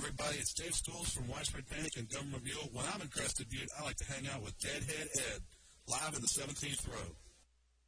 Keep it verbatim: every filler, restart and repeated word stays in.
everybody. It's Dave Schools from Widespread Panic and Government Mule. When I'm in Crested Butte, I like to hang out with Deadhead Ed, live in the seventeenth row.